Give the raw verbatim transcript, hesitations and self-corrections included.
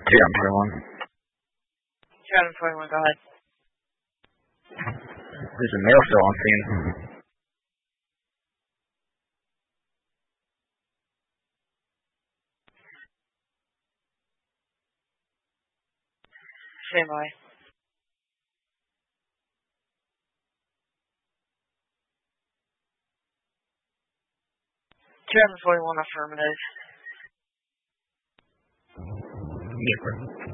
two hundred forty-one. two hundred forty-one, go ahead. There's a male still on scene. Same way. two hundred forty-one affirmative. Yeah.